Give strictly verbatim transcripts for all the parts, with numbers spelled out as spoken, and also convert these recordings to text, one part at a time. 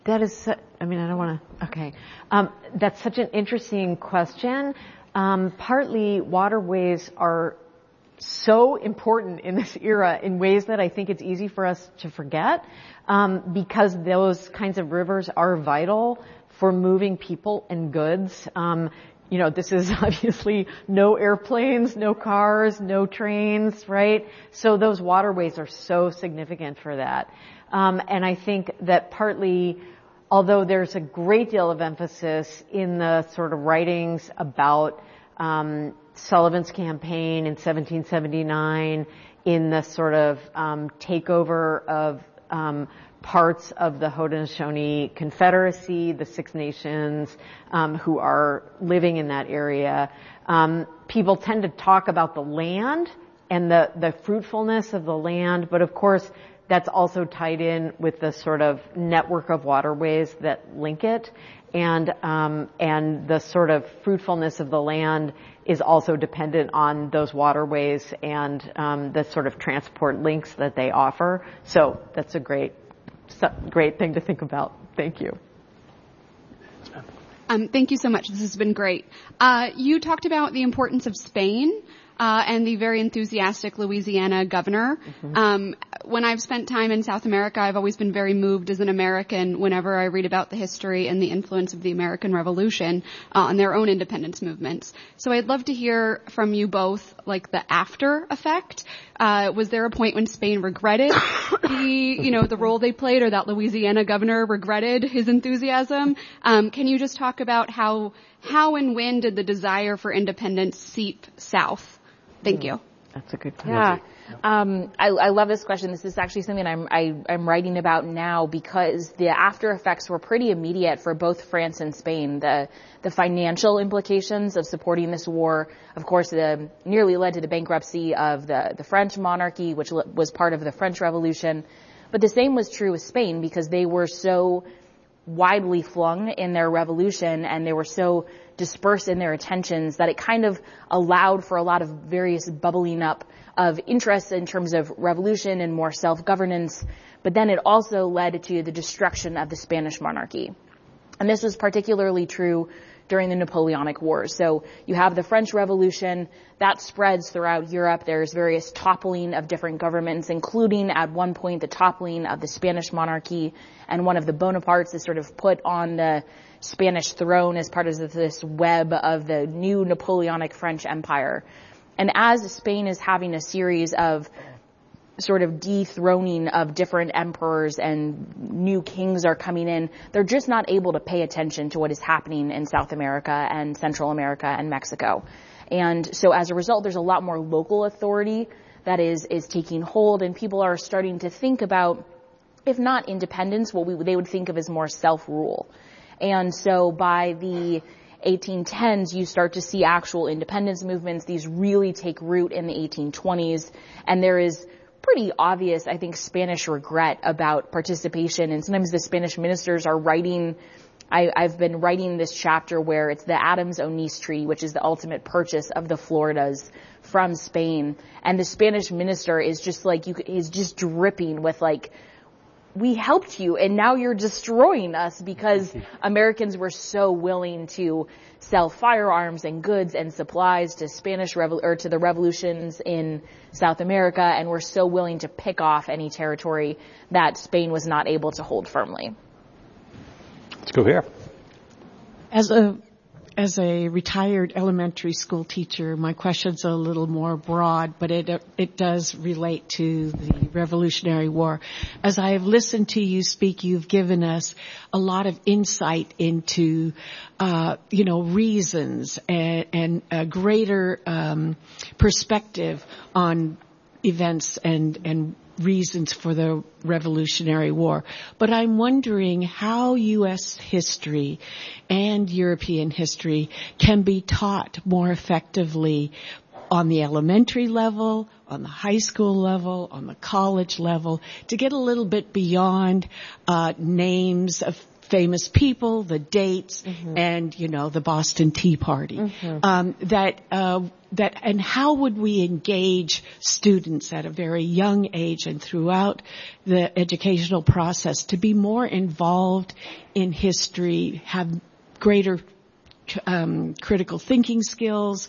That is, su- I mean, I don't want to, okay. Um, that's such an interesting question. Um, partly waterways are so important in this era in ways that I think it's easy for us to forget, um, because those kinds of rivers are vital for moving people and goods. Um, you know, this is obviously no airplanes, no cars, no trains, right? So those waterways are so significant for that. Um, and I think that partly, although there's a great deal of emphasis in the sort of writings about um, Sullivan's campaign in seventeen seventy-nine, in the sort of um, takeover of um, parts of the Haudenosaunee Confederacy, the Six Nations um, who are living in that area, um, people tend to talk about the land and the, the fruitfulness of the land, but of course that's also tied in with the sort of network of waterways that link it. And, um, and the sort of fruitfulness of the land is also dependent on those waterways and, um, the sort of transport links that they offer. So that's a great, great thing to think about. Thank you. Um, thank you so much. This has been great. Uh, you talked about the importance of Spain. Uh, and the very enthusiastic Louisiana governor. Mm-hmm. Um, when I've spent time in South America, I've always been very moved as an American whenever I read about the history and the influence of the American Revolution uh, on their own independence movements. So I'd love to hear from you both, like the after effect. Uh, was there a point when Spain regretted the, you know, the role they played, or that Louisiana governor regretted his enthusiasm? Um, can you just talk about how, how and when did the desire for independence seep south? Thank you. That's a good question. Yeah. Um, I, I love this question. This is actually something I'm, I, I'm writing about now because the after effects were pretty immediate for both France and Spain. The, the financial implications of supporting this war, of course, the, nearly led to the bankruptcy of the, the French monarchy, which was part of the French Revolution. But the same was true with Spain because they were so widely flung in their revolution and they were so dispersed in their attentions that it kind of allowed for a lot of various bubbling up of interest in terms of revolution and more self-governance, but then it also led to the destruction of the Spanish monarchy. And this was particularly true during the Napoleonic Wars. So you have the French Revolution, that spreads throughout Europe. There's various toppling of different governments, including at one point the toppling of the Spanish monarchy, and one of the Bonapartes is sort of put on the Spanish throne as part of this web of the new Napoleonic French Empire. And as Spain is having a series of sort of dethroning of different emperors and new kings are coming in, they're just not able to pay attention to what is happening in South America and Central America and Mexico. And so as a result, there's a lot more local authority that is, is taking hold, and people are starting to think about, if not independence, what we, they would think of as more self-rule. And so by the eighteen tens, you start to see actual independence movements. These really take root in the eighteen twenties, and there is pretty obvious, I think, Spanish regret about participation. And sometimes the Spanish ministers are writing, I, I've been writing this chapter where it's the Adams-Onis Treaty, which is the ultimate purchase of the Floridas from Spain. And the Spanish minister is just like, you, is just dripping with like, we helped you and now you're destroying us because Americans were so willing to sell firearms and goods and supplies to Spanish revol- or to the revolutions in South America, and were so willing to pick off any territory that Spain was not able to hold firmly. Let's go here. As a As a retired elementary school teacher, my question's a little more broad, but it it does relate to the Revolutionary War. As I have listened to you speak, you've given us a lot of insight into, uh, you know, reasons and, and a greater um, perspective on events and and reasons for the Revolutionary War. But I'm wondering how U S history and European history can be taught more effectively on the elementary level, on the high school level, on the college level, to get a little bit beyond uh, names of famous people, the dates, mm-hmm. and, you know, the Boston Tea Party. Mm-hmm. Um, that, uh, that, and how would we engage students at a very young age and throughout the educational process to be more involved in history, have greater um, critical thinking skills,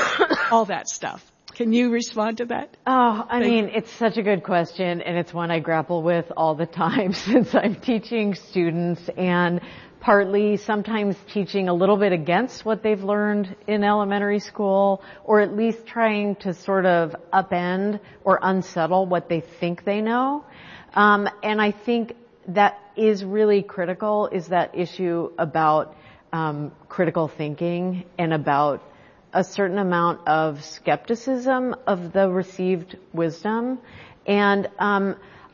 all that stuff. Can you respond to that? Oh, I Thank mean, you. It's such a good question, and it's one I grapple with all the time since I'm teaching students, and partly sometimes teaching a little bit against what they've learned in elementary school, or at least trying to sort of upend or unsettle what they think they know. Um, and I think that is really critical, is that issue about um, critical thinking and about a certain amount of skepticism of the received wisdom. And um,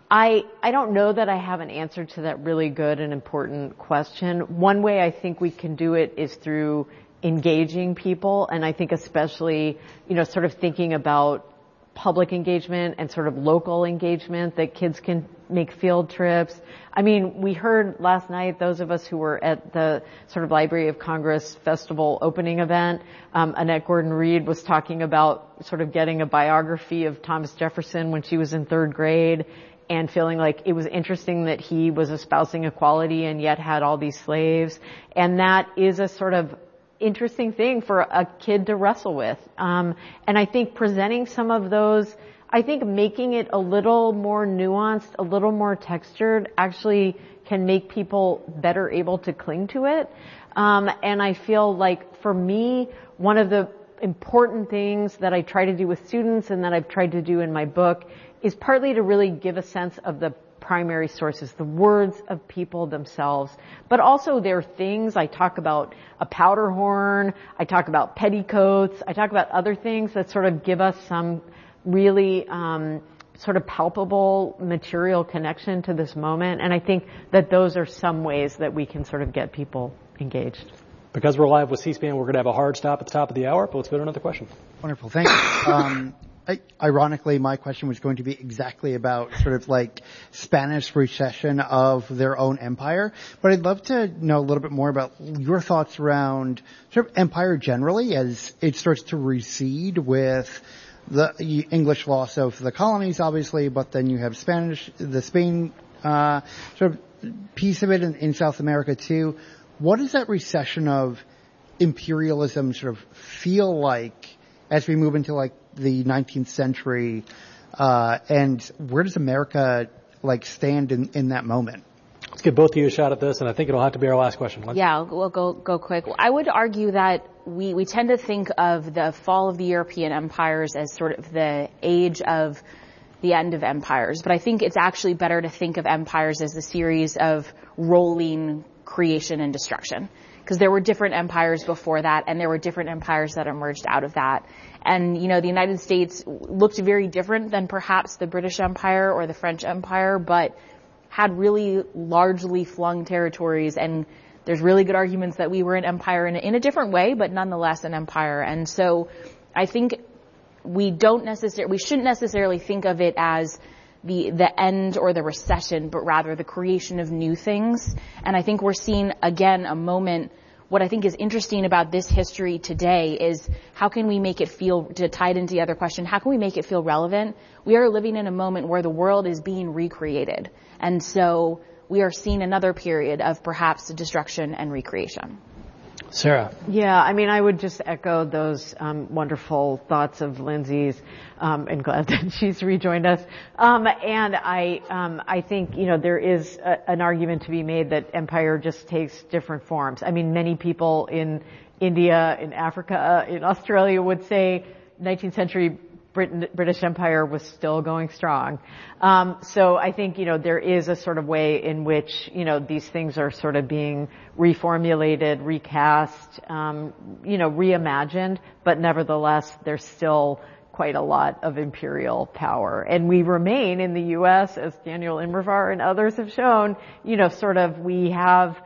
I I don't know that I have an answer to that really good and important question. One way I think we can do it is through engaging people, and I think especially, you know, sort of thinking about public engagement and sort of local engagement, that kids can make field trips. I mean, we heard last night, those of us who were at the sort of Library of Congress Festival opening event, um, Annette Gordon-Reed was talking about sort of getting a biography of Thomas Jefferson when she was in third grade, and feeling like it was interesting that he was espousing equality and yet had all these slaves. And that is a sort of interesting thing for a kid to wrestle with. Um, and I think presenting some of those, I think making it a little more nuanced, a little more textured, actually can make people better able to cling to it. Um, and I feel like for me, one of the important things that I try to do with students and that I've tried to do in my book is partly to really give a sense of the primary sources, the words of people themselves, but also their things. I talk about a powder horn, I talk about petticoats, I talk about other things that sort of give us some really um, sort of palpable material connection to this moment. And I think that those are some ways that we can sort of get people engaged. Because we're live with C-SPAN, we're going to have a hard stop at the top of the hour, but let's go to another question. Wonderful. Thank you. Um, I, ironically, my question was going to be exactly about sort of like Spanish recession of their own empire. But I'd love to know a little bit more about your thoughts around sort of empire generally as it starts to recede with the English loss of the colonies, obviously, but then you have Spanish, the Spain uh, sort of piece of it in, in South America too. What does that recession of imperialism sort of feel like as we move into like the nineteenth century, uh, and where does America like stand in, in that moment? Let's give both of you a shot at this, and I think it'll have to be our last question. Let's... Yeah, we'll go go quick. I would argue that we, we tend to think of the fall of the European empires as sort of the age of the end of empires, but I think it's actually better to think of empires as a series of rolling creation and destruction, because there were different empires before that, and there were different empires that emerged out of that. And, you know, the United States looked very different than perhaps the British Empire or the French Empire, but had really largely flung territories. And there's really good arguments that we were an empire in a, in a different way, but nonetheless an empire. And so I think we don't necessarily, we shouldn't necessarily think of it as the, the end or the recession, but rather the creation of new things. And I think we're seeing, again, a moment. What I think is interesting about this history today is how can we make it feel, to tie it into the other question, how can we make it feel relevant? We are living in a moment where the world is being recreated. And so we are seeing another period of perhaps destruction and recreation. Sarah. Yeah, I mean, I would just echo those um, wonderful thoughts of Lindsay's, um, and glad that she's rejoined us. Um, and I, um, I think, you know, there is a, an argument to be made that empire just takes different forms. I mean, many people in India, in Africa, in Australia would say nineteenth century Britain, British Empire was still going strong. Um, so I think, you know, there is a sort of way in which, you know, these things are sort of being reformulated, recast, um, you know, reimagined, but nevertheless, there's still quite a lot of imperial power. And we remain in the U S, as Daniel Immerwahr and others have shown, you know, sort of we have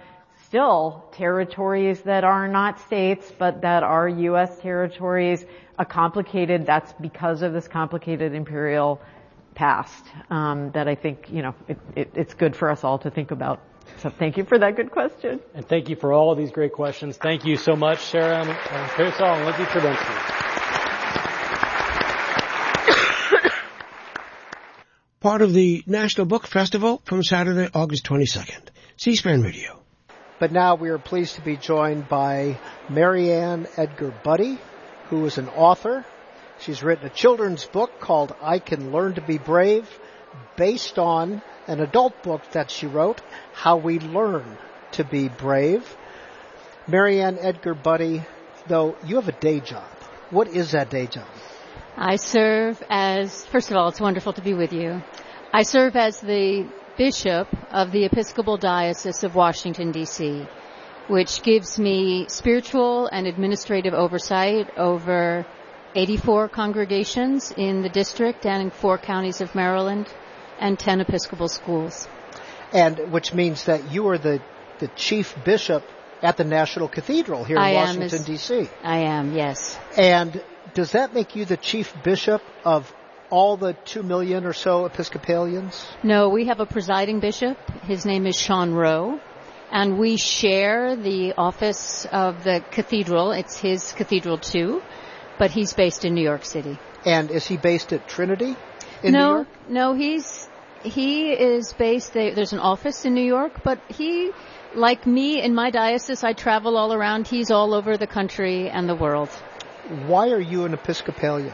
still territories that are not states, but that are U S territories, a complicated, that's because of this complicated imperial past, um, that I think, you know, it, it, it's good for us all to think about. So thank you for that good question. And thank you for all of these great questions. Thank you so much, Sarah Pearsall and Lindsay Trubinsky. Part of the National Book Festival from Saturday, August twenty-second. C-SPAN Radio. But now we are pleased to be joined by Marianne Edgar Budde, who is an author. She's written a children's book called I Can Learn to Be Brave, based on an adult book that she wrote, How We Learn to Be Brave. Marianne Edgar Budde, though, you have a day job. What is that day job? I serve as, first of all, it's wonderful to be with you. I serve as the Bishop of the Episcopal Diocese of Washington, D C, which gives me spiritual and administrative oversight over eighty-four congregations in the district and in four counties of Maryland and ten Episcopal schools. And which means that you are the, the chief bishop at the National Cathedral here in I Washington, D C. I am, yes. And does that make you the chief bishop of all the two million or so Episcopalians? No, we have a presiding bishop. His name is Sean Rowe. And we share the office of the cathedral. It's his cathedral too, but he's based in New York City. And is he based at Trinity in no, New York? No, he's, he is based, there, there's an office in New York, but he, like me in my diocese, I travel all around. He's all over the country and the world. Why are you an Episcopalian?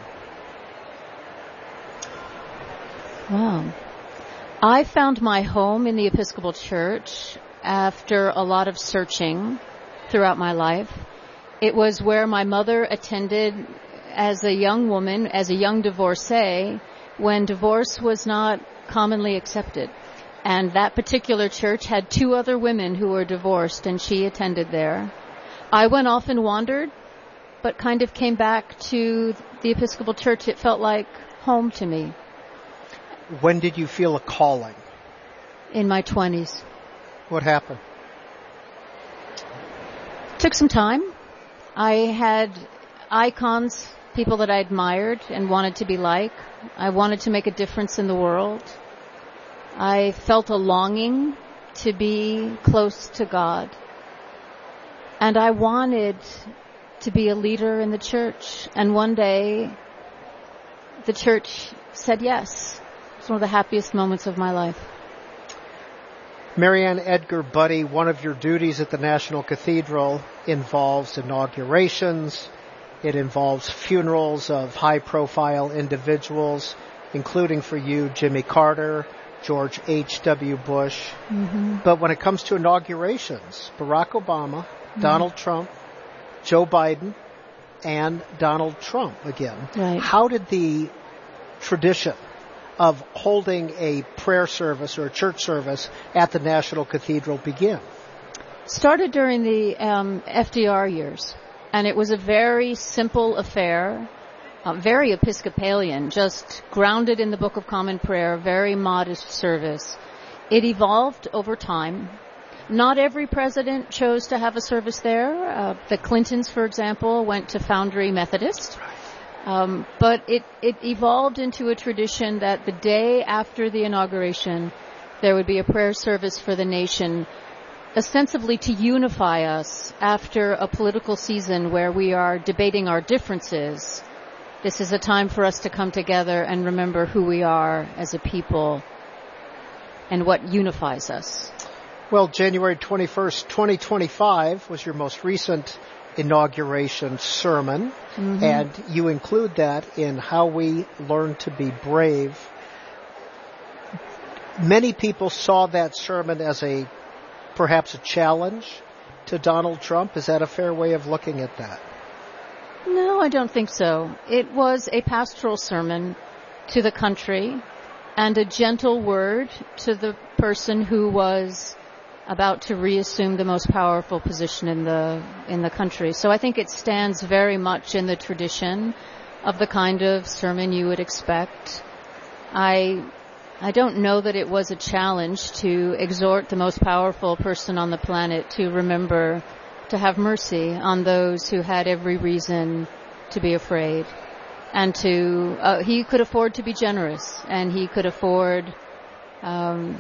Wow. I found my home in the Episcopal Church after a lot of searching throughout my life. It was where my mother attended as a young woman, as a young divorcee, when divorce was not commonly accepted. And that particular church had two other women who were divorced, and she attended there. I went off and wandered, but kind of came back to the Episcopal Church. It felt like home to me. When did you feel a calling? In my twenties. What happened? Took some time. I had icons, people that I admired and wanted to be like. I wanted to make a difference in the world. I felt a longing to be close to God. And I wanted to be a leader in the church. And one day, the church said yes. It's one of the happiest moments of my life. Marianne Edgar Budde, one of your duties at the National Cathedral involves inaugurations. It involves funerals of high-profile individuals, including for you, Jimmy Carter, George H W. Bush. Mm-hmm. But when it comes to inaugurations, Barack Obama, mm-hmm. Donald Trump, Joe Biden, and Donald Trump again. Right. How did the tradition of holding a prayer service or a church service at the National Cathedral begin? Started during the um, F D R years, and it was a very simple affair, uh, very Episcopalian, just grounded in the Book of Common Prayer, very modest service. It evolved over time. Not every president chose to have a service there. Uh, the Clintons, for example, went to Foundry Methodist. Um, but it, it evolved into a tradition that the day after the inauguration, there would be a prayer service for the nation, ostensibly to unify us after a political season where we are debating our differences. This is a time for us to come together and remember who we are as a people and what unifies us. Well, January twenty-first, twenty twenty-five was your most recent inauguration sermon, mm-hmm. and you include that in How We Learn to Be Brave. Many people saw that sermon as a, perhaps a challenge to Donald Trump. Is that a fair way of looking at that? No, I don't think so. It was a pastoral sermon to the country and a gentle word to the person who was about to reassume the most powerful position in the in the country. So I think it stands very much in the tradition of the kind of sermon you would expect. I I don't know that it was a challenge to exhort the most powerful person on the planet to remember to have mercy on those who had every reason to be afraid. And to, uh, he could afford to be generous, and he could afford um,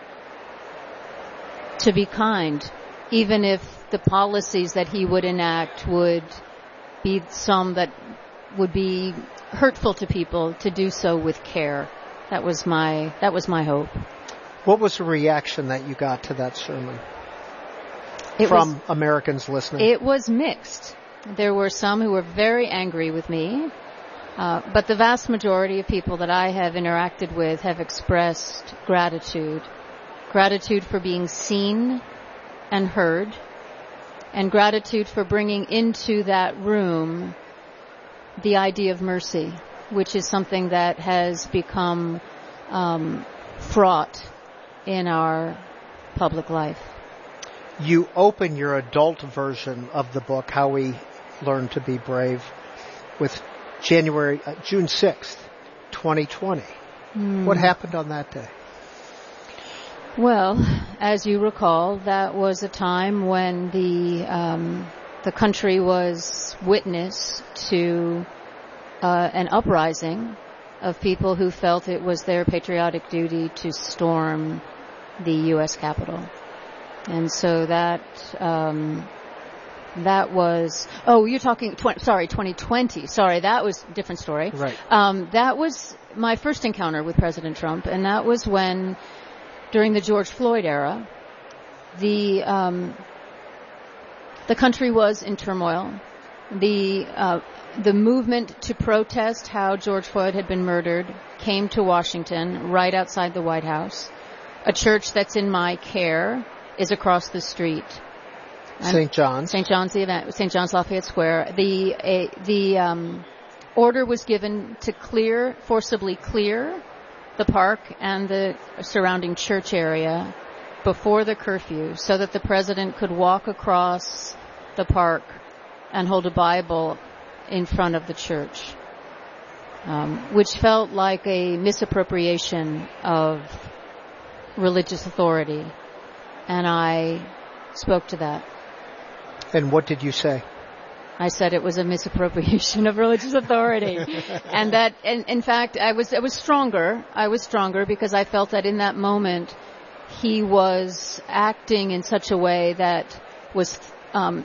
to be kind, even if the policies that he would enact would be some that would be hurtful to people, to do so with care. That was my, that was my hope. What was the reaction that you got to that sermon it from was, Americans listening? It was mixed. There were some who were very angry with me, uh, but the vast majority of people that I have interacted with have expressed gratitude. Gratitude for being seen and heard, and gratitude for bringing into that room the idea of mercy, which is something that has become um, fraught in our public life. You open your adult version of the book, How We Learn to Be Brave, with January, uh, June sixth, twenty twenty. Mm. What happened on that day? Well, as you recall, that was a time when the um, the country was witness to uh, an uprising of people who felt it was their patriotic duty to storm the U S Capitol. And so that um, that was oh, you're talking tw- sorry, twenty twenty. Sorry, that was a different story. Right. Um, that was my first encounter with President Trump, and that was when, during the George Floyd era, the um, the country was in turmoil. The uh, the movement to protest how George Floyd had been murdered came to Washington, right outside the White House. A church that's in my care is across the street. Saint John's. Saint John's the event. Saint John's Lafayette Square. The a, the um, order was given to clear, forcibly clear the park and the surrounding church area before the curfew, so that the president could walk across the park and hold a Bible in front of the church, um, which felt like a misappropriation of religious authority. And I spoke to that. And what did you say? I said it was a misappropriation of religious authority. And that, and in fact, I was, I was stronger. I was stronger because I felt that in that moment he was acting in such a way that was, um,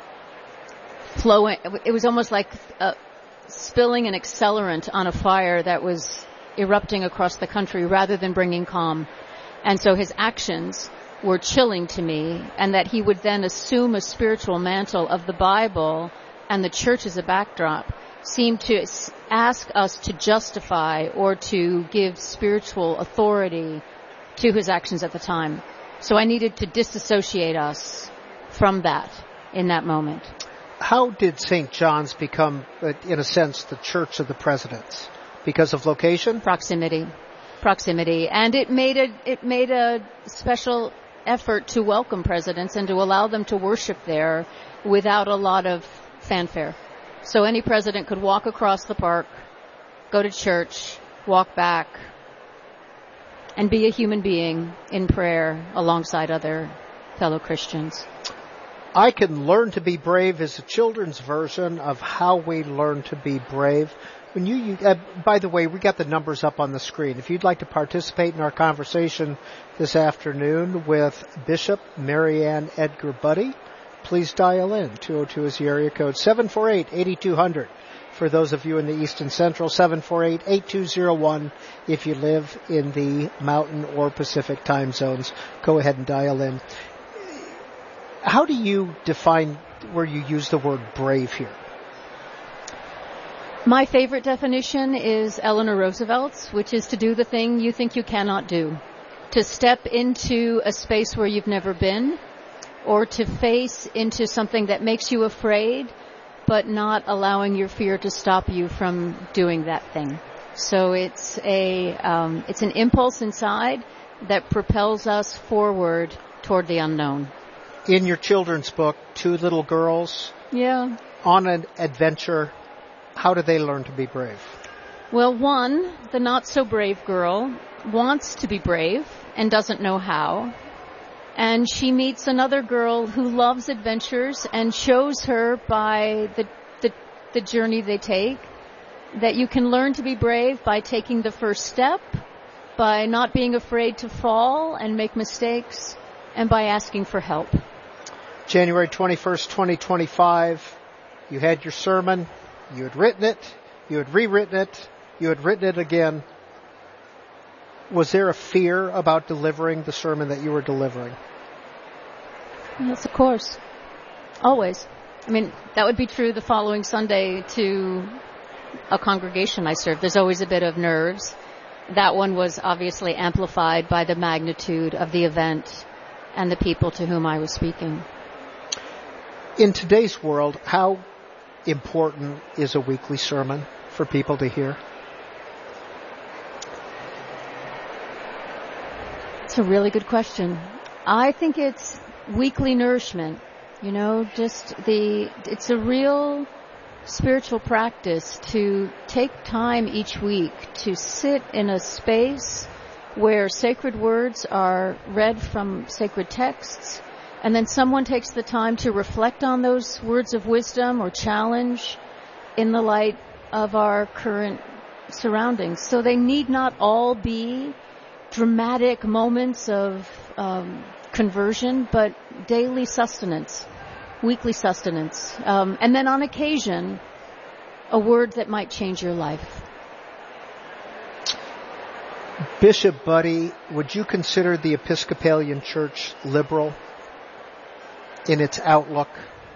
flowing. It was almost like uh, spilling an accelerant on a fire that was erupting across the country rather than bringing calm. And so his actions were chilling to me, and that he would then assume a spiritual mantle of the Bible and the church as a backdrop seemed to ask us to justify or to give spiritual authority to his actions at the time. So I needed to disassociate us from that in that moment. How did Saint John's become, in a sense, the church of the presidents? Because of location? Proximity. Proximity. And it made a, it made a special effort to welcome presidents and to allow them to worship there without a lot of fanfare. So any president could walk across the park, go to church, walk back, and be a human being in prayer alongside other fellow Christians. I Can Learn to Be Brave is a children's version of How We Learn to Be Brave. When you, you uh, by the way, we got the numbers up on the screen. If you'd like to participate in our conversation this afternoon with Bishop Marianne Edgar Budde, please dial in. two oh two is the area code. seven four eight, eight two zero zero. For those of you in the East and Central, seven four eight, eight two zero one. If you live in the Mountain or Pacific time zones, go ahead and dial in. How do you define where you use the word brave here? My favorite definition is Eleanor Roosevelt's, which is to do the thing you think you cannot do. To step into a space where you've never been, or to face into something that makes you afraid, but not allowing your fear to stop you from doing that thing. So it's a, um, it's an impulse inside that propels us forward toward the unknown. In your children's book, two little girls yeah. on an adventure. How do they learn to be brave? Well, one, the not-so-brave girl, wants to be brave and doesn't know how. And she meets another girl who loves adventures and shows her by the, the, the journey they take that you can learn to be brave by taking the first step, by not being afraid to fall and make mistakes, and by asking for help. January twenty-first, twenty twenty-five, you had your sermon, you had written it, you had rewritten it, you had written it again. Was there a fear about delivering the sermon that you were delivering? Yes, of course. Always. I mean, that would be true the following Sunday to a congregation I served. There's always a bit of nerves. That one was obviously amplified by the magnitude of the event and the people to whom I was speaking. In today's world, how important is a weekly sermon for people to hear? It's a really good question. I think it's weekly nourishment. You know, just the, it's a real spiritual practice to take time each week to sit in a space where sacred words are read from sacred texts, and then someone takes the time to reflect on those words of wisdom or challenge in the light of our current surroundings. So they need not all be dramatic moments of um, conversion, but daily sustenance, weekly sustenance, um, and then on occasion, a word that might change your life. Bishop Budde, would you consider the Episcopalian Church liberal in its outlook?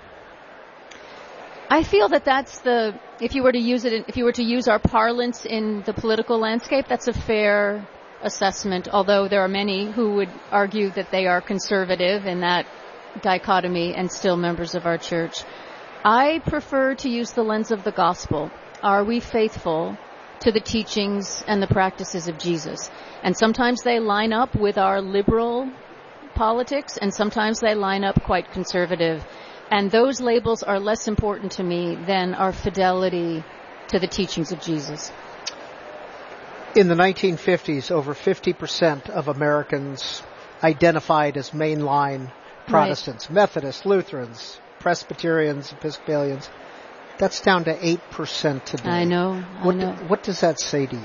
I feel that that's the, if you were to use it, if you were to use our parlance in the political landscape, that's a fair assessment, although there are many who would argue that they are conservative in that dichotomy and still members of our church. I prefer to use the lens of the gospel. Are we faithful to the teachings and the practices of Jesus? And sometimes they line up with our liberal politics, and sometimes they line up quite conservative. And those labels are less important to me than our fidelity to the teachings of Jesus. In the nineteen fifties, over fifty percent of Americans identified as mainline Protestants, right. Methodists, Lutherans, Presbyterians, Episcopalians. That's down to eight percent today. I know. What, I know. Do, what does that say to you?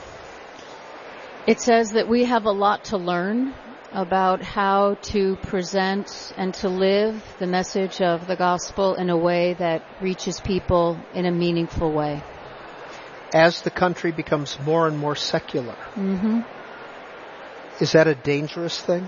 It says that we have a lot to learn about how to present and to live the message of the gospel in a way that reaches people in a meaningful way. As the country becomes more and more secular, mm-hmm. is that a dangerous thing?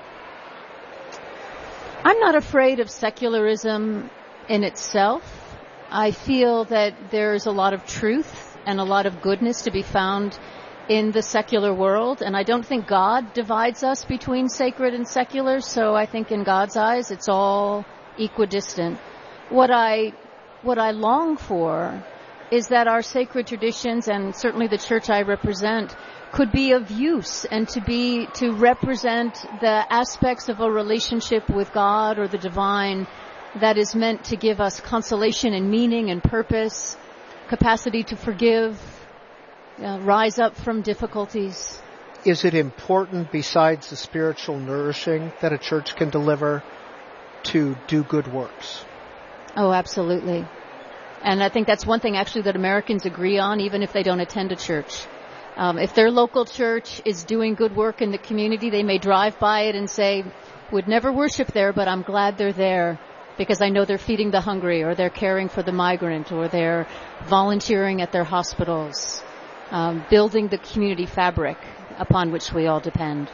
I'm not afraid of secularism in itself. I feel that there's a lot of truth and a lot of goodness to be found in the secular world, and I don't think God divides us between sacred and secular, so I think in God's eyes it's all equidistant. What I, what I long for is that our sacred traditions, and certainly the church I represent, could be of use and to be, to represent the aspects of a relationship with God or the divine that is meant to give us consolation and meaning and purpose, capacity to forgive, uh, rise up from difficulties. Is it important, besides the spiritual nourishing that a church can deliver, to do good works? Oh, absolutely. And I think that's one thing actually that Americans agree on, even if they don't attend a church. Um, if their local church is doing good work in the community, they may drive by it and say, would never worship there, but I'm glad they're there because I know they're feeding the hungry, or they're caring for the migrant, or they're volunteering at their hospitals, um, building the community fabric upon which we all depend.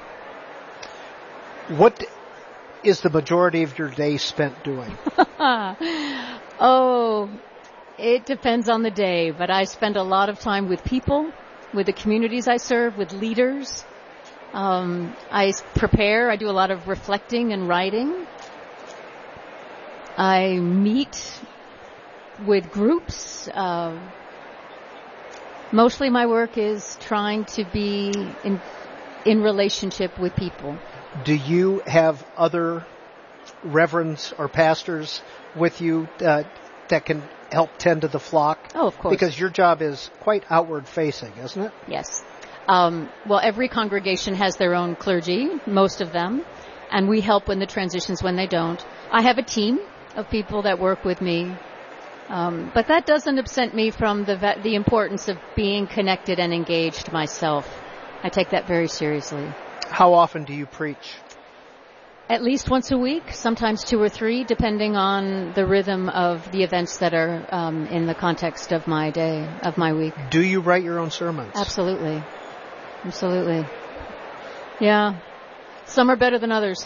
What is the majority of your day spent doing? Oh, it depends on the day, but I spend a lot of time with people, with the communities I serve, with leaders. Um, I prepare. I do a lot of reflecting and writing. I meet with groups. Uh, mostly my work is trying to be in, in relationship with people. Do you have other reverends or pastors with you uh, that can help tend to the flock? Oh, of course. Because your job is quite outward facing, isn't it? Yes. Um, well, every congregation has their own clergy, most of them, and we help in the transitions when they don't. I have a team of people that work with me, um, but that doesn't absent me from the the importance of being connected and engaged myself. I take that very seriously. How often do you preach? At least once a week, sometimes two or three, depending on the rhythm of the events that are um, in the context of my day, of my week. Do you write your own sermons? Absolutely. Absolutely. Yeah. Some are better than others.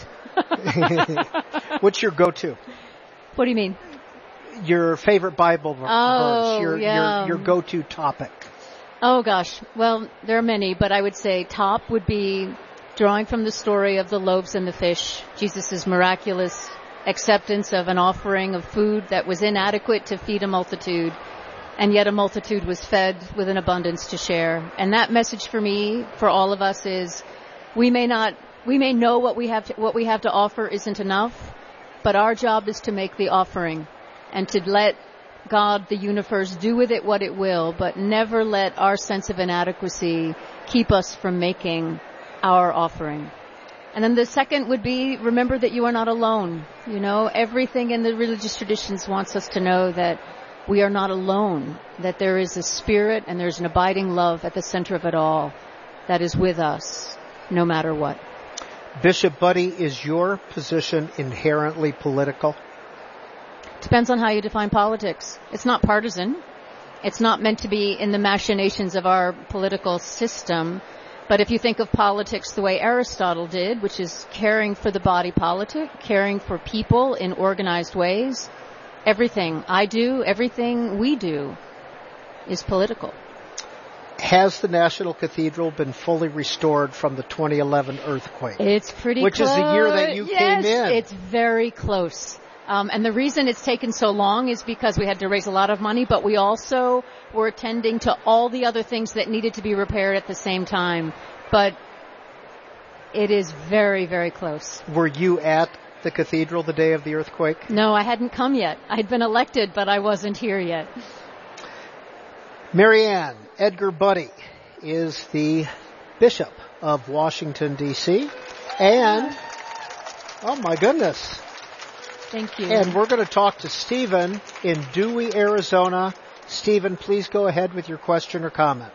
What's your go-to? What do you mean? Your favorite Bible verse. Oh, your, yeah. your, your go-to topic. Oh, gosh. Well, there are many, but I would say top would be drawing from the story of the loaves and the fish, Jesus' miraculous acceptance of an offering of food that was inadequate to feed a multitude, and yet a multitude was fed with an abundance to share. And that message for me, for all of us, is we may not, we may know what we have to, what we have to offer isn't enough, but our job is to make the offering and to let God, the universe, do with it what it will, but never let our sense of inadequacy keep us from making our offering. And then the second would be, remember that you are not alone. You know, everything in the religious traditions wants us to know that we are not alone, that there is a spirit and there's an abiding love at the center of it all that is with us, no matter what. Bishop Buddy, is your position inherently political? Depends on how you define politics. It's not partisan. It's not meant to be in the machinations of our political system. But if you think of politics the way Aristotle did, which is caring for the body politic, caring for people in organized ways, everything I do, everything we do is political. Has the National Cathedral been fully restored from the twenty eleven earthquake? It's pretty Which close. is the year that you yes, came in. It's very close. Um, and the reason it's taken so long is because we had to raise a lot of money, but we also were attending to all the other things that needed to be repaired at the same time. But it is very, very close. Were you at the cathedral the day of the earthquake? No, I hadn't come yet. I'd been elected, but I wasn't here yet. Marianne, Edgar Buddy is the Bishop of Washington, D C And, oh my goodness. Thank you. And we're going to talk to Stephen in Dewey, Arizona. Stephen, please go ahead with your question or comment.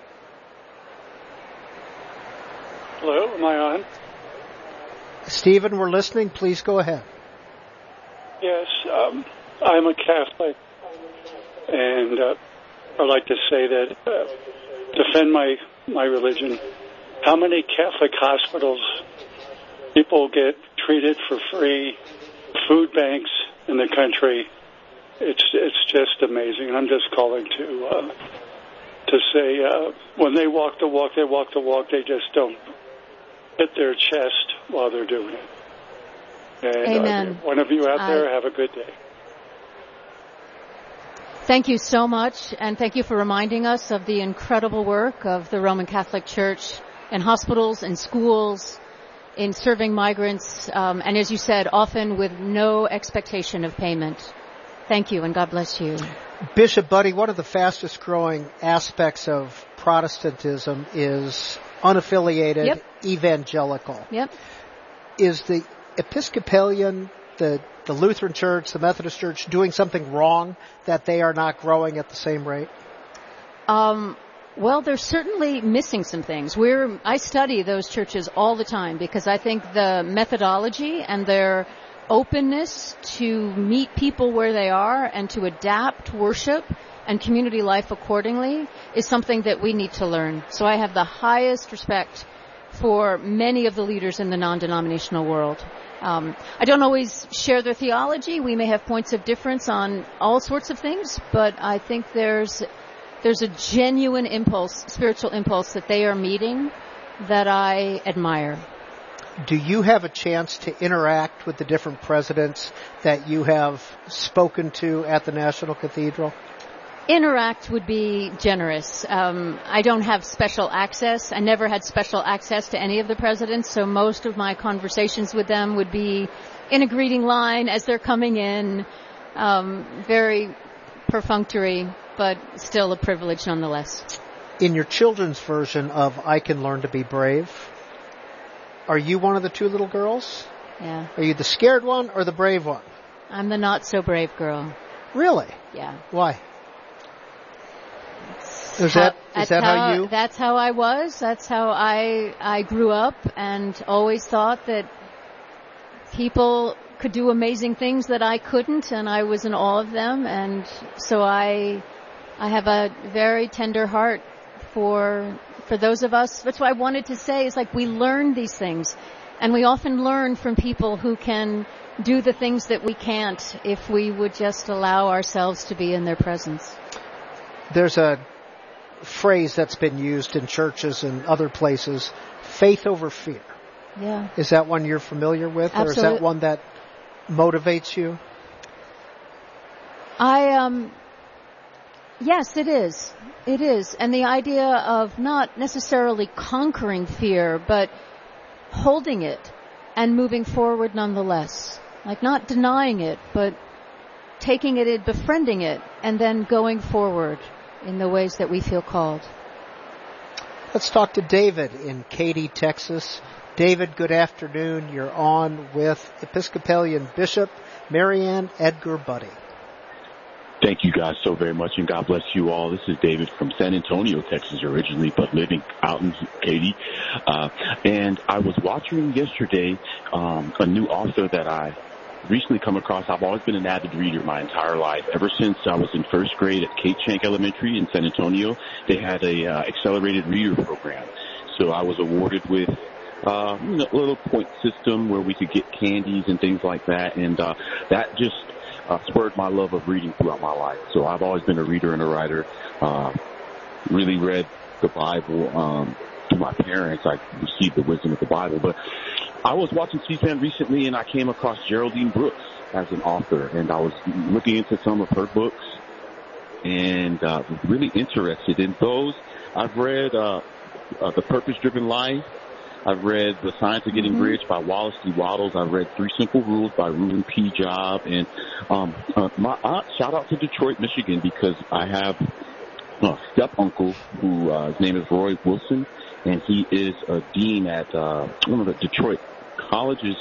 Hello, am I on? Stephen, we're listening. Please go ahead. Yes, um, I'm a Catholic, and uh, I'd like to say that, uh, defend my, my religion. How many Catholic hospitals people get treated for free, food banks in the country? It's it's just amazing. I'm just calling to uh, to say uh, when they walk the walk, they walk the walk. They just don't hit their chest while they're doing it. And, Amen. Uh, one of you out there, I... have a good day. Thank you so much, and thank you for reminding us of the incredible work of the Roman Catholic Church in hospitals and schools, in serving migrants, um, and as you said, often with no expectation of payment. Thank you, and God bless you. Bishop Buddy, one of the fastest growing aspects of Protestantism is unaffiliated Yep. evangelical. Yep. Is the Episcopalian, the, the Lutheran Church, the Methodist Church doing something wrong that they are not growing at the same rate? Um, well, they're certainly missing some things. We're, I study those churches all the time because I think the methodology and their openness to meet people where they are and to adapt worship and community life accordingly is something that we need to learn. So I have the highest respect for many of the leaders in the non-denominational world. Um, I don't always share their theology. We may have points of difference on all sorts of things, but I think there's there's a genuine impulse, spiritual impulse that they are meeting that I admire. Do you have a chance to interact with the different presidents that you have spoken to at the National Cathedral? Interact would be generous. Um, I don't have special access. I never had special access to any of the presidents, so most of my conversations with them would be in a greeting line as they're coming in. Um, very perfunctory, but still a privilege nonetheless. in your children's version of I Can Learn to Be Brave, are you one of the two little girls? Yeah. Are you the scared one or the brave one? I'm the not so brave girl. Really? Yeah. Why? Is how, that is that how, how you? That's how I was. That's how I I grew up, and always thought that people could do amazing things that I couldn't, and I was in awe of them. And so I I have a very tender heart for for those of us. That's what I wanted to say. Is like we learn these things, and we often learn from people who can do the things that we can't if we would just allow ourselves to be in their presence. There's a phrase that's been used in churches and other places, faith over fear. Yeah. Is that one you're familiar with? Absolutely. Or is that one that motivates you? I, um, yes, it is. It is. And the idea of not necessarily conquering fear, but holding it and moving forward nonetheless. Like not denying it, but taking it in, befriending it, and then going forward in the ways that we feel called. Let's talk to David in Katy, Texas. David, good afternoon. You're on with Episcopalian Bishop Marianne Edgar Budde. Thank you guys so very much, and God bless you all. This is David from San Antonio, Texas originally, but living out in Katy. Uh, and I was watching yesterday um, a new author that I recently come across. I've always been an avid reader my entire life. Ever since I was in first grade at Kate Shank Elementary in San Antonio, they had a uh, accelerated reader program. So I was awarded with uh, you know, a little point system where we could get candies and things like that. And uh, that just uh, spurred my love of reading throughout my life. So I've always been a reader and a writer. Uh, really read the Bible um, to my parents. I received the wisdom of the Bible. But I was watching C-SPAN recently, and I came across Geraldine Brooks as an author, and I was looking into some of her books and uh, really interested in those. I've read uh, uh, The Purpose-Driven Life. I've read The Science of Getting mm-hmm. Rich by Wallace D. Wattles. I've read Three Simple Rules by Reuben P. Job. And um, uh, my aunt, shout out to Detroit, Michigan, because I have a step-uncle who, uh, his name is Roy Wilson, and he is a dean at uh, one of the Detroit colleges,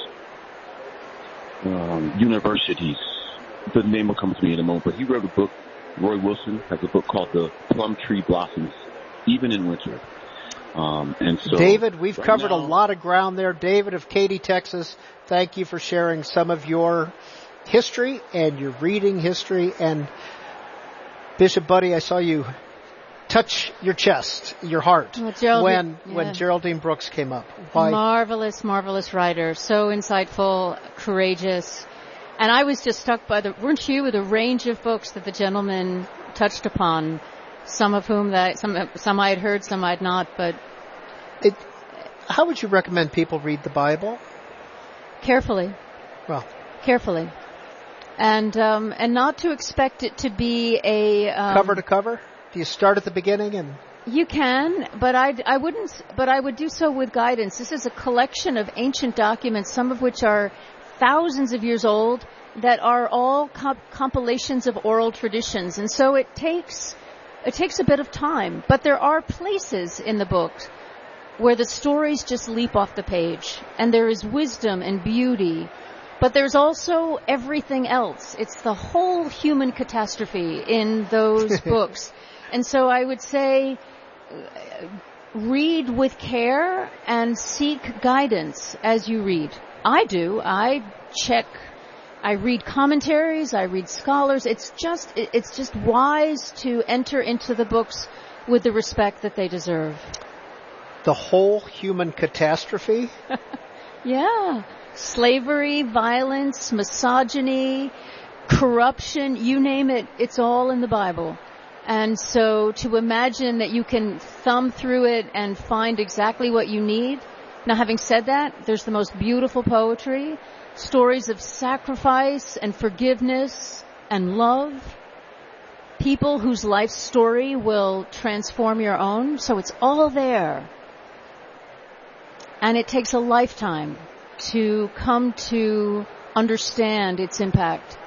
um, universities. The name will come to me in a moment, but he wrote a book. Roy Wilson has a book called The Plum Tree Blossoms, Even in Winter. Um, and so, David, we've right covered now, a lot of ground there. David of Katy, Texas, thank you for sharing some of your history and your reading history. And Bishop Budde, I saw you touch your chest, your heart, well, when yeah. when Geraldine Brooks came up. Why? Marvelous, marvelous writer. So insightful, courageous. And I was just struck by the, weren't you, with a range of books that the gentleman touched upon, some of whom that, some, some I had heard, some I'd not, but. It, how would you recommend people read the Bible? Carefully. Well. Carefully. And, um, and not to expect it to be a, um, cover to cover? Do you start at the beginning and? You can, but I, I wouldn't, but I would do so with guidance. This is a collection of ancient documents, some of which are thousands of years old, that are all comp- compilations of oral traditions. And so it takes, it takes a bit of time, but there are places in the book where the stories just leap off the page, and there is wisdom and beauty, but there's also everything else. It's the whole human catastrophe in those books. And so I would say, read with care and seek guidance as you read. I do. I check. I read commentaries. I read scholars. It's just, it's just wise to enter into the books with the respect that they deserve. The whole human catastrophe? Yeah. Slavery, violence, misogyny, corruption, you name it, it's all in the Bible. And so to imagine that you can thumb through it and find exactly what you need. Now, having said that, there's the most beautiful poetry, stories of sacrifice and forgiveness and love, people whose life story will transform your own. So it's all there. And it takes a lifetime to come to understand its impact.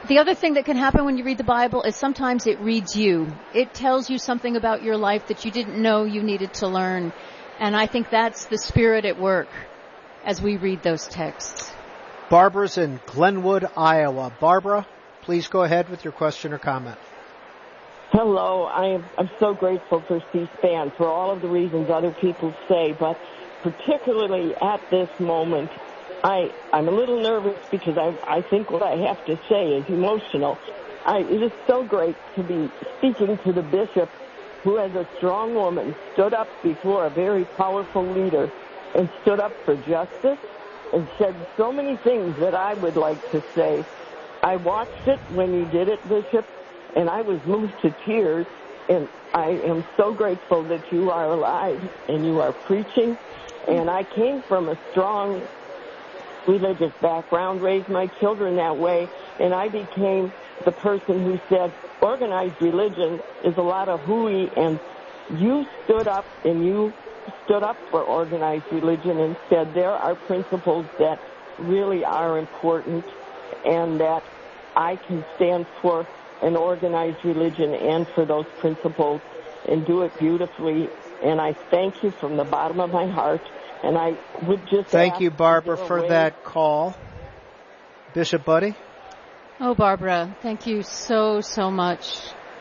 The other thing that can happen when you read the Bible is sometimes it reads you. It tells you something about your life that you didn't know you needed to learn. And I think that's the Spirit at work as we read those texts. Barbara's in Glenwood, Iowa. Barbara, please go ahead with your question or comment. Hello. I am, I'm so grateful for C-SPAN for all of the reasons other people say, but particularly at this moment, I, I'm a little nervous because I, I think what I have to say is emotional. I, it is so great to be speaking to the bishop who, as a strong woman, stood up before a very powerful leader and stood up for justice and said so many things that I would like to say. I watched it when you did it, Bishop, and I was moved to tears, and I am so grateful that you are alive and you are preaching. And I came from a strong religious background, raised my children that way, and I became the person who said organized religion is a lot of hooey, and you stood up and you stood up for organized religion and said there are principles that really are important and that I can stand for an organized religion and for those principles and do it beautifully. And I thank you from the bottom of my heart. And I would just thank you, Barbara, for that call. Bishop Budde? Oh, Barbara, thank you so, so much.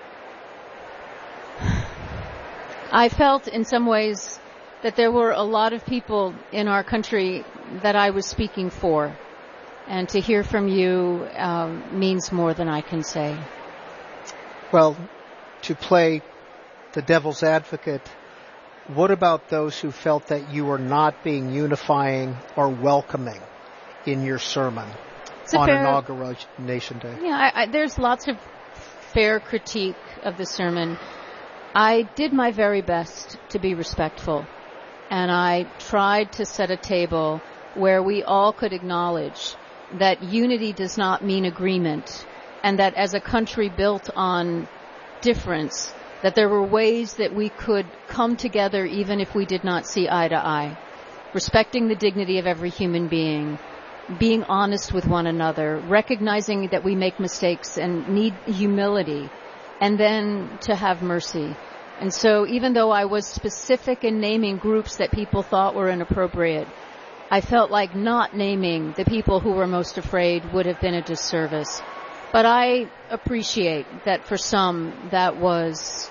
I felt in some ways that there were a lot of people in our country that I was speaking for. And to hear from you um, means more than I can say. Well, to play the devil's advocate, what about those who felt that you were not being unifying or welcoming in your sermon on fair, Inauguration Day? Yeah, I, I, there's lots of fair critique of the sermon. I did my very best to be respectful, and I tried to set a table where we all could acknowledge that unity does not mean agreement, and that as a country built on difference, that there were ways that we could come together even if we did not see eye to eye, respecting the dignity of every human being, being honest with one another, recognizing that we make mistakes and need humility, and then to have mercy. And so even though I was specific in naming groups that people thought were inappropriate, I felt like not naming the people who were most afraid would have been a disservice. But I appreciate that for some that was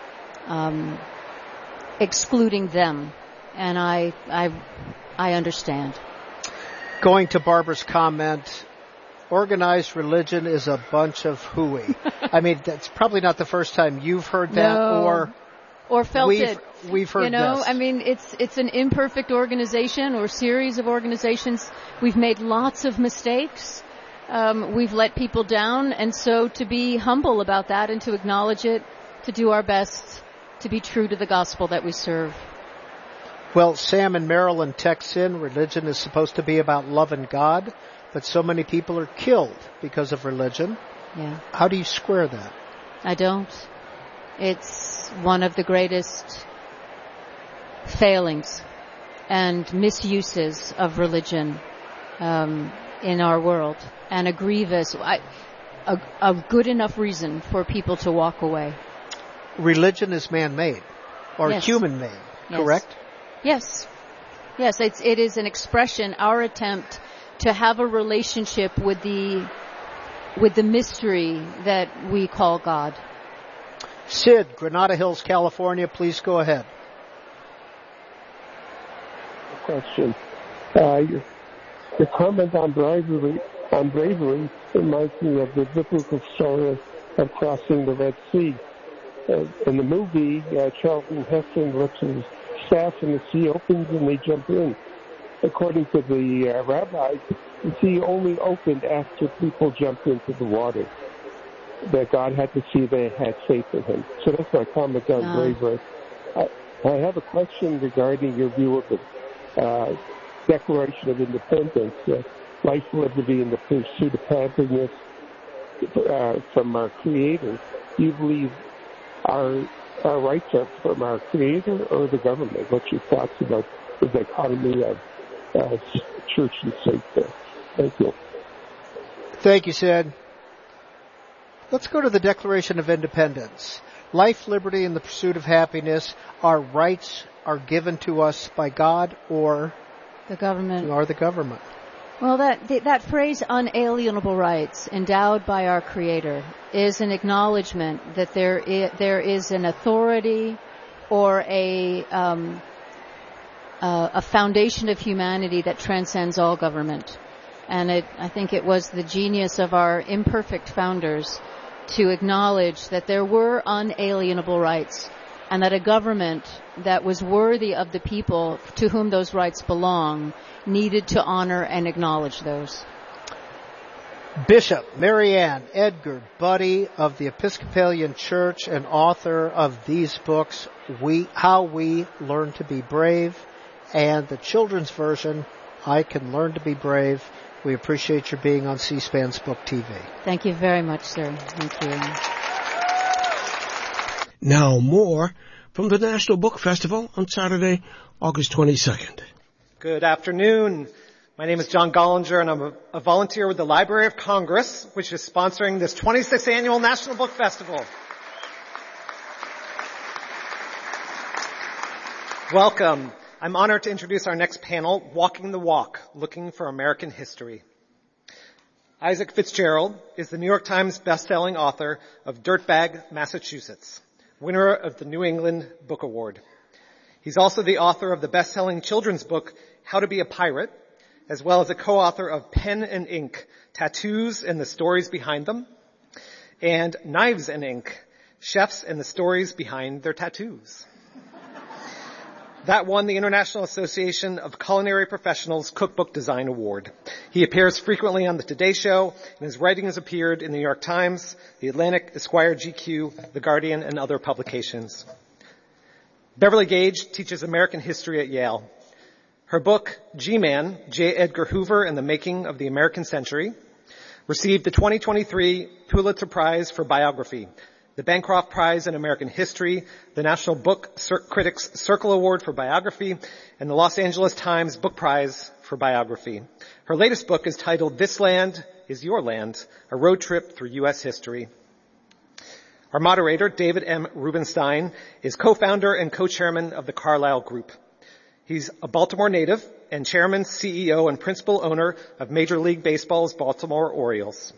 um, excluding them, and I, I, I understand. Going to Barbara's comment, organized religion is a bunch of hooey. I mean, that's probably not the first time you've heard that, no. or or felt we've, it. We've heard you know, this. I mean, it's it's an imperfect organization or series of organizations. We've made lots of mistakes. Um, we've let people down, and so to be humble about that and to acknowledge it, to do our best to be true to the gospel that we serve. Well, Sam in Maryland texts in, religion is supposed to be about loving God, but so many people are killed because of religion. Yeah. How do you square that? I don't. It's one of the greatest failings and misuses of religion um, in our world, and a grievous, I, a, a good enough reason for people to walk away. Religion is man-made or yes. human-made, yes. correct? Yes. Yes, it's, it is an expression, our attempt to have a relationship with the, with the mystery that we call God. Sid, Granada Hills, California, please go ahead. Question. Uh, your, your comment on bravery, on bravery reminds me of the biblical story of crossing the Red Sea. Uh, in the movie, uh, Charlton Heston lifts his staff and the sea opens and they jump in. According to the uh, rabbis, the sea only opened after people jumped into the water. That God had to see they had faith in him. So that's my comment on uh. bravery. I, I have a question regarding your view of the uh, Declaration of Independence, uh, life, liberty, and the pursuit of happiness uh, from our Creator. Do you believe our our rights are from our Creator or the government? What's your thoughts about the dichotomy of uh, church and state there? Thank you. Thank you, Sid. let's go to the Declaration of Independence. Life, liberty, and the pursuit of happiness. Our rights are given to us by God or the government. Or the government. Well, that that phrase, unalienable rights, endowed by our Creator, is an acknowledgement that there is, there is an authority or a um, uh, a foundation of humanity that transcends all government. And it, I think it was the genius of our imperfect founders to acknowledge that there were unalienable rights and that a government that was worthy of the people to whom those rights belong needed to honor and acknowledge those. Bishop Marianne Edgar Budde of the Episcopalian Church and author of these books, We How We Learn to Be Brave, and the children's version, I Can Learn to Be Brave. We appreciate your being on C-SPAN's Book T V. Thank you very much, sir. Thank you. Now more from the National Book Festival on Saturday, August twenty-second. Good afternoon. My name is John Gollinger, and I'm a, a volunteer with the Library of Congress, which is sponsoring this twenty-sixth Annual National Book Festival. Welcome. I'm honored to introduce our next panel, Walking the Walk, Looking for American History. Isaac Fitzgerald is the New York Times bestselling author of Dirtbag, Massachusetts, winner of the New England Book Award. He's also the author of the best-selling children's book, How to Be a Pirate, as well as a co-author of Pen and Ink, Tattoos and the Stories Behind Them, and Knives and Ink, Chefs and the Stories Behind Their Tattoos. That won the International Association of Culinary Professionals Cookbook Design Award. He appears frequently on The Today Show, and his writing has appeared in the New York Times, The Atlantic, Esquire, G Q, The Guardian, and other publications. Beverly Gage teaches American history at Yale. Her book, G-Man, J. Edgar Hoover and the Making of the American Century, received the twenty twenty-three Pulitzer Prize for Biography, the Bancroft Prize in American History, the National Book Critics Circle Award for Biography, and the Los Angeles Times Book Prize for Biography. Her latest book is titled This Land is Your Land, a road trip through U S history. Our moderator, David M. Rubenstein, is co-founder and co-chairman of the Carlyle Group. He's a Baltimore native and chairman, C E O, and principal owner of Major League Baseball's Baltimore Orioles.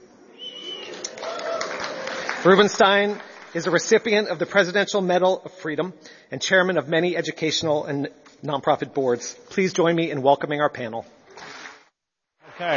Rubenstein is a recipient of the Presidential Medal of Freedom and chairman of many educational and nonprofit boards. Please join me in welcoming our panel. Okay.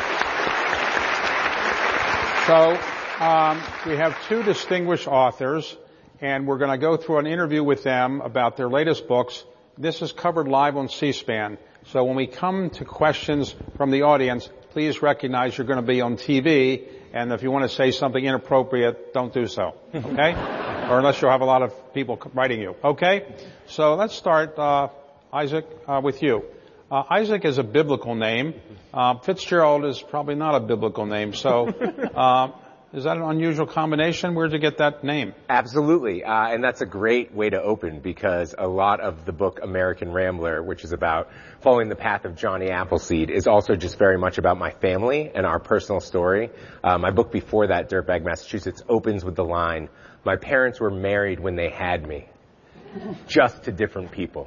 So um, we have two distinguished authors, and we're going to go through an interview with them about their latest books. This is covered live on C-SPAN. So when we come to questions from the audience, please recognize you're going to be on T V. And if you want to say something inappropriate, don't do so, okay? Or unless you'll have a lot of people writing you, okay? So let's start, uh, Isaac, uh, with you. Uh, Isaac is a biblical name. Uh, Fitzgerald is probably not a biblical name. So, uh, is that an unusual combination? Where'd you get that name? Absolutely. Uh, and that's a great way to open because a lot of the book American Rambler, which is about following the path of Johnny Appleseed, is also just very much about my family and our personal story. Uh, my book before that, Dirtbag, Massachusetts, opens with the line, my parents were married when they had me, just to different people.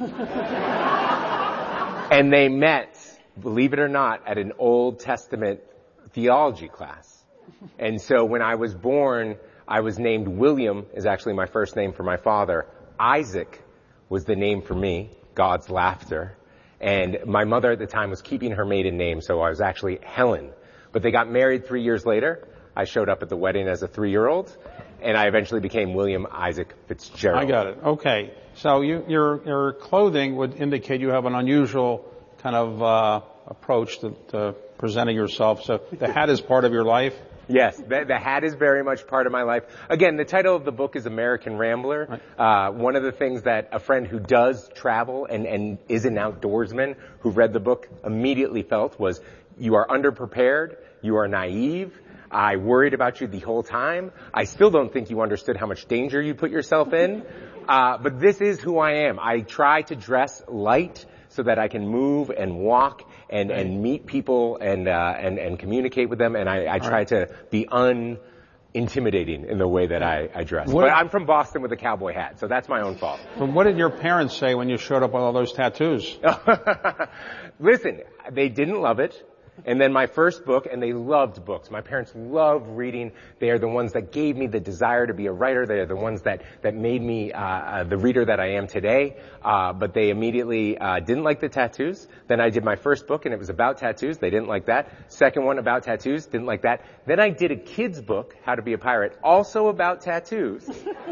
And they met, believe it or not, at an Old Testament theology class. And so when I was born, I was named William, is actually my first name for my father. Isaac was the name for me, God's laughter. And my mother at the time was keeping her maiden name, so I was actually Helen. But they got married three years later. I showed up at the wedding as a three-year-old, and I eventually became William Isaac Fitzgerald. I got it. Okay. So you, your, your clothing would indicate you have an unusual kind of uh, approach to, to presenting yourself. So the hat is part of your life? Yes, the, the hat is very much part of my life. Again, the title of the book is American Rambler. Right. Uh, one of the things that a friend who does travel and, and is an outdoorsman who read the book immediately felt was, you are underprepared, you are naive, I worried about you the whole time, I still don't think you understood how much danger you put yourself in, uh, but this is who I am. I try to dress light so that I can move and walk and, and meet people and, uh, and, and communicate with them. And I, I try right. to be un, intimidating in the way that I, I dress. What- But I'm from Boston with a cowboy hat, so that's my own fault. But what did your parents say when you showed up with all those tattoos? Listen, they didn't love it. And then my first book, and they loved books. My parents love reading. They are the ones that gave me the desire to be a writer. They are the ones that, that made me uh, uh, the reader that I am today. Uh, but they immediately uh, didn't like the tattoos. Then I did my first book, and it was about tattoos. They didn't like that. Second one about tattoos, didn't like that. Then I did a kid's book, How to Be a Pirate, also about tattoos.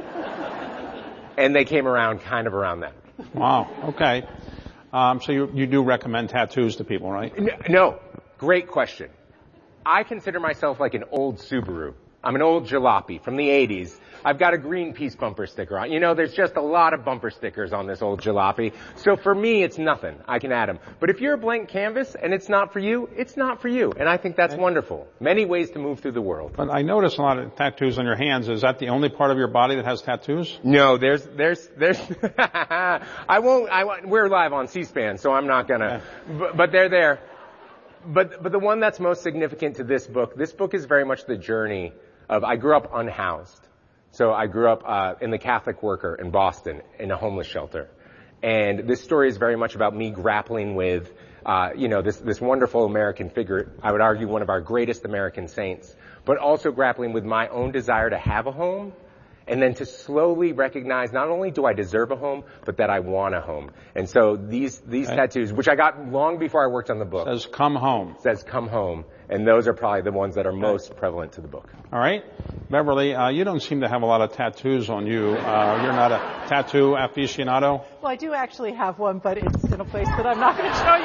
And they came around kind of around that. Wow. Okay. Um, so you, you do recommend tattoos to people, right? No. Great question. I consider myself like an old Subaru. I'm an old jalopy from the eighties. I've got a Greenpeace bumper sticker on. You know, there's just a lot of bumper stickers on this old jalopy. So for me, it's nothing. I can add them. But if you're a blank canvas and it's not for you, it's not for you. And I think that's wonderful. Many ways to move through the world. But I notice a lot of tattoos on your hands. Is that the only part of your body that has tattoos? No, there's, there's, there's, I won't, I won't, we're live on C-SPAN, so I'm not gonna, but, but they're there. But, but the one that's most significant to this book, this book is very much the journey of, I grew up unhoused. So I grew up, uh, in the Catholic Worker in Boston in a homeless shelter. And this story is very much about me grappling with, uh, you know, this, this wonderful American figure, I would argue one of our greatest American saints, but also grappling with my own desire to have a home. And then to slowly recognize not only do I deserve a home, but that I want a home. And so these these Okay. tattoos, which I got long before I worked on the book, Says come home. says come home. And those are probably the ones that are most prevalent to the book. All right. Beverly, uh, you don't seem to have a lot of tattoos on you. Uh, you're not a tattoo aficionado? Well, I do actually have one, but it's in a place that I'm not going to show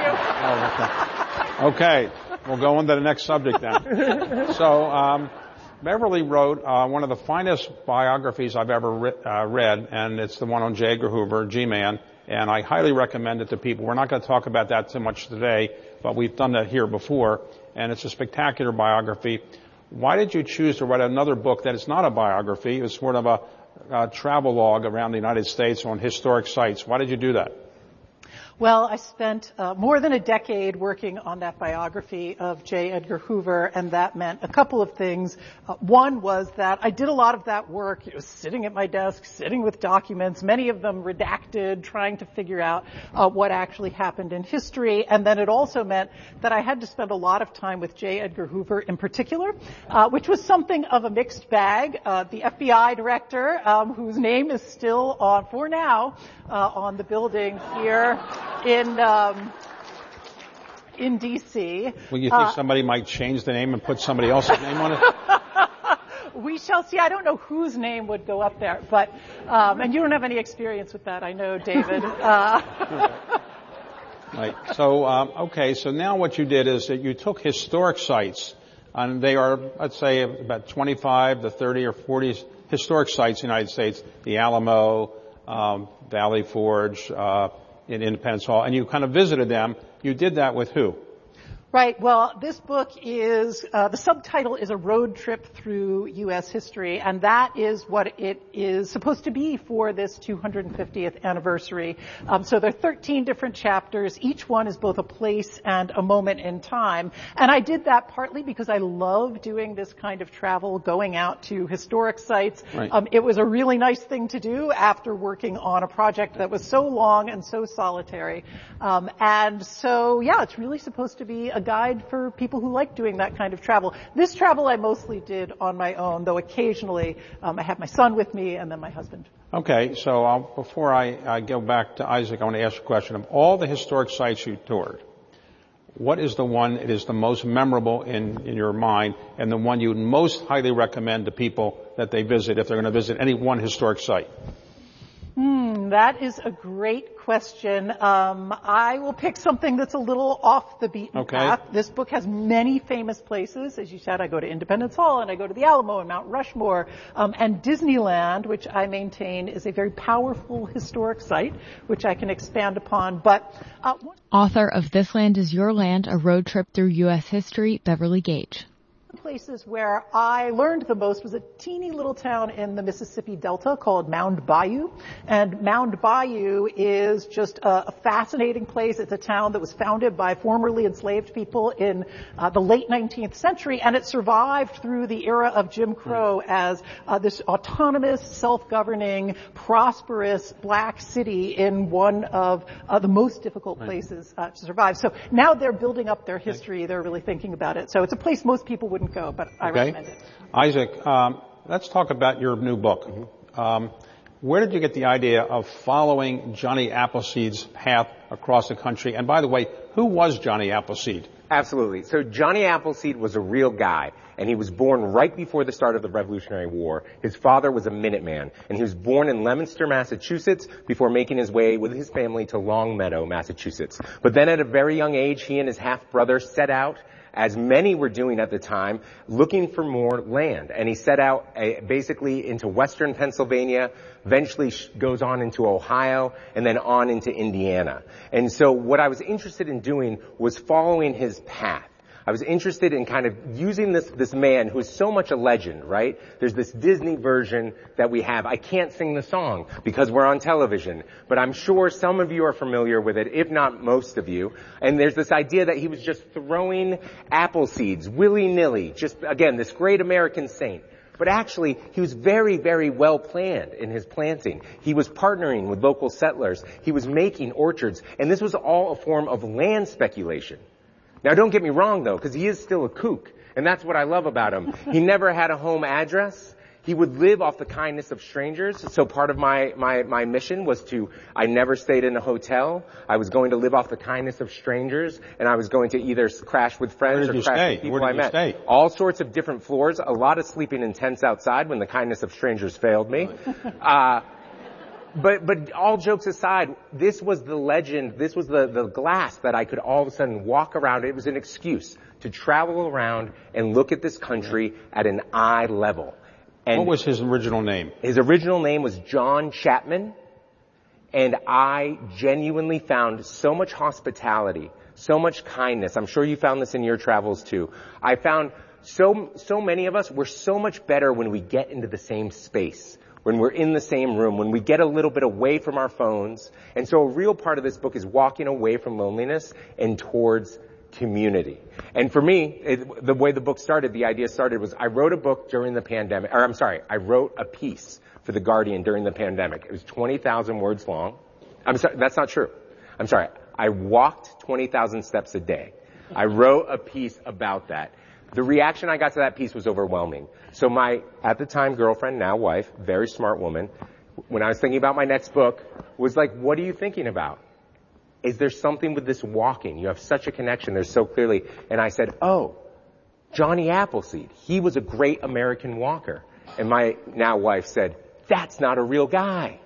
you. Oh, okay. Okay. We'll go on to the next subject then. So, um, Beverly wrote uh, one of the finest biographies I've ever re- uh, read, and it's the one on J. Edgar Hoover, G-Man, and I highly recommend it to people. We're not going to talk about that too much today, but we've done that here before, and it's a spectacular biography. Why did you choose to write another book that is not a biography? It's sort of a, a travel log around the United States on historic sites. Why did you do that? Well, I spent uh, more than a decade working on that biography of J. Edgar Hoover, and that meant a couple of things. Uh, one was that I did a lot of that work, you know, sitting at my desk, sitting with documents, many of them redacted, trying to figure out uh, what actually happened in history. And then it also meant that I had to spend a lot of time with J. Edgar Hoover in particular, uh, which was something of a mixed bag. Uh, the F B I director, um, whose name is still on, for now, uh, on the building here in um, in D C. Well, you think uh, somebody might change the name and put somebody else's name on it? We shall see. I don't know whose name would go up there, but um, and you don't have any experience with that, I know, David. Uh, Right. So, um, okay. So now what you did is that you took historic sites, and they are, let's say, about twenty-five to thirty or forty historic sites in the United States: the Alamo, um, Valley Forge, uh, in Independence Hall, and you kind of visited them. You did that with who? Right. Well, this book is, uh, the subtitle is A Road Trip Through U S History, and that is what it is supposed to be for this two hundred fiftieth anniversary. Um, so there are thirteen different chapters. Each one is both a place and a moment in time. And I did that partly because I love doing this kind of travel, going out to historic sites. Right. Um, it was a really nice thing to do after working on a project that was so long and so solitary. Um, and so, yeah, it's really supposed to be a guide for people who like doing that kind of travel. This travel I mostly did on my own, though occasionally um, I had my son with me and then my husband. Okay, so I'll, before I, I go back to Isaac, I want to ask a question. Of all the historic sites you toured, what is the one that is the most memorable in, in your mind and the one you would most highly recommend to people that they visit if they're going to visit any one historic site? Hmm, that is a great question. Um, I will pick something that's a little off the beaten Okay. path. This book has many famous places. As you said, I go to Independence Hall and I go to the Alamo and Mount Rushmore, um, and Disneyland, which I maintain is a very powerful historic site, which I can expand upon. But uh, one Author of This Land Is Your Land, A Road Trip Through U S History, Beverly Gage. places where I learned the most was a teeny little town in the Mississippi Delta called Mound Bayou. And Mound Bayou is just a, a fascinating place. It's a town that was founded by formerly enslaved people in uh, the late nineteenth century, and it survived through the era of Jim Crow as uh, this autonomous, self-governing, prosperous black city in one of uh, the most difficult places uh, to survive. So now they're building up their history. They're really thinking about it. So it's a place most people wouldn't go, but I okay. recommend it. Isaac, um, let's talk about your new book. Mm-hmm. Um, where did you get the idea of following Johnny Appleseed's path across the country? And by the way, who was Johnny Appleseed? Absolutely. So Johnny Appleseed was a real guy, and he was born right before the start of the Revolutionary War. His father was a Minuteman, and he was born in Leominster, Massachusetts, before making his way with his family to Longmeadow, Massachusetts. But then at a very young age, he and his half-brother set out, as many were doing at the time, looking for more land. And he set out uh, basically into western Pennsylvania, eventually goes on into Ohio, and then on into Indiana. And so what I was interested in doing was following his path. I was interested in kind of using this, this man who is so much a legend, right? There's this Disney version that we have. I can't sing the song because we're on television, but I'm sure some of you are familiar with it, if not most of you. And there's this idea that he was just throwing apple seeds willy-nilly, just, again, this great American saint. But actually, he was very, very well planned in his planting. He was partnering with local settlers. He was making orchards. And this was all a form of land speculation. Now, don't get me wrong, though, because he is still a kook, and that's what I love about him. He never had a home address. He would live off the kindness of strangers. So part of my, my, my mission was to, I never stayed in a hotel. I was going to live off the kindness of strangers, and I was going to either crash with friends or crash stay? with people Where did I you met. Stay? All sorts of different floors, a lot of sleeping in tents outside when the kindness of strangers failed me. Uh, But, but all jokes aside, this was the legend, this was the, the glass that I could all of a sudden walk around. It was an excuse to travel around and look at this country at an eye level. And what was his original name? His original name was John Chapman, and I genuinely found so much hospitality, so much kindness. I'm sure you found this in your travels too. I found so, so many of us, we're so much better when we get into the same space, when we're in the same room, when we get a little bit away from our phones. And so a real part of this book is walking away from loneliness and towards community. And for me, it, the way the book started, the idea started was I wrote a book during the pandemic, or I'm sorry, I wrote a piece for The Guardian during the pandemic. It was twenty thousand words long. I'm sorry, that's not true. I'm sorry. I walked twenty thousand steps a day. I wrote a piece about that. The reaction I got to that piece was overwhelming. So my, at the time, girlfriend, now wife, very smart woman, when I was thinking about my next book, was like, what are you thinking about? Is there something with this walking? You have such a connection there so clearly. And I said, oh, Johnny Appleseed. He was a great American walker. And my now wife said, that's not a real guy.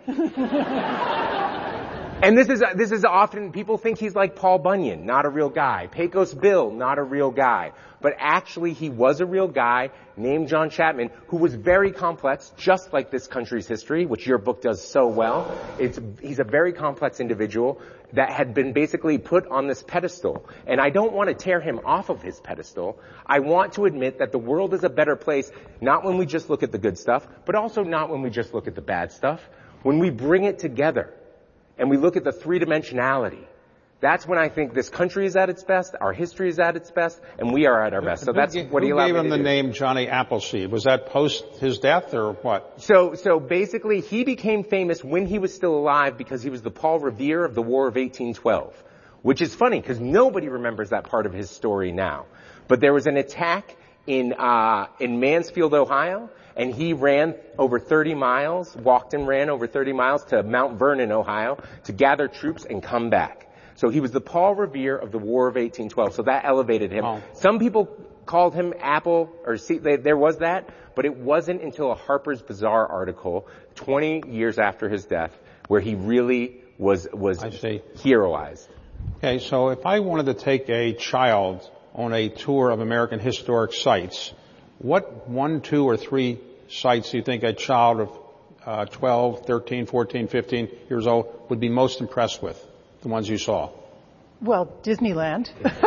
And this is, this is often, people think he's like Paul Bunyan, not a real guy. Pecos Bill, not a real guy. But actually he was a real guy named John Chapman who was very complex, just like this country's history, which your book does so well. It's, he's a very complex individual that had been basically put on this pedestal. And I don't want to tear him off of his pedestal. I want to admit that the world is a better place, not when we just look at the good stuff, but also not when we just look at the bad stuff. When we bring it together. And we look at the three-dimensionality. That's when I think this country is at its best, our history is at its best, and we are at our best. So that's what he allowed me to do. Who gave him the name Johnny Appleseed? Was that post his death or what? So, so basically he became famous when he was still alive because he was the Paul Revere of the War of eighteen twelve. Which is funny because nobody remembers that part of his story now. But there was an attack in, uh, in Mansfield, Ohio. And he ran over thirty miles, walked and ran over thirty miles to Mount Vernon, Ohio, to gather troops and come back. So he was the Paul Revere of the War of eighteen twelve. So that elevated him. Oh. Some people called him Apple, or see, they, there was that, but it wasn't until a Harper's Bazaar article twenty years after his death where he really was, was heroized. Okay, so if I wanted to take a child on a tour of American historic sites, what one, two, or three sites do you think a child of uh, twelve, thirteen, fourteen, fifteen years old would be most impressed with, the ones you saw? Well, Disneyland.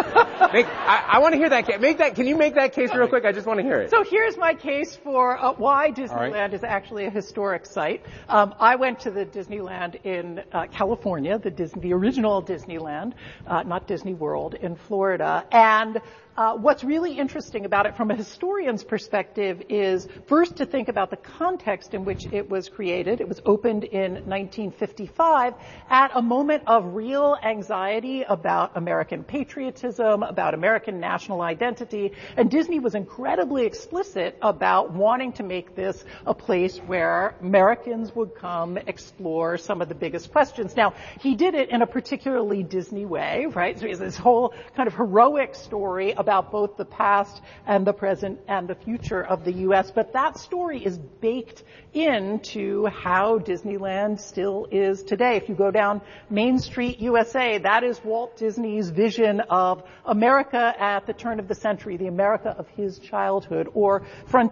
Make, I, I want to hear that case. Make that. Can you make that case real quick? I just want to hear it. So here's my case for uh, why Disneyland right. is actually a historic site. Um, I went to the Disneyland in uh, California, the Disney, the original Disneyland, uh, not Disney World, in Florida, and Uh, what's really interesting about it from a historian's perspective is first to think about the context in which it was created. It was opened in nineteen fifty-five at a moment of real anxiety about American patriotism, about American national identity, and Disney was incredibly explicit about wanting to make this a place where Americans would come explore some of the biggest questions. Now, he did it in a particularly Disney way, right? So he has this whole kind of heroic story about both the past and the present and the future of the U S, but that story is baked into how Disneyland still is today. If you go down Main Street, U S A, that is Walt Disney's vision of America at the turn of the century, the America of his childhood, or Frontier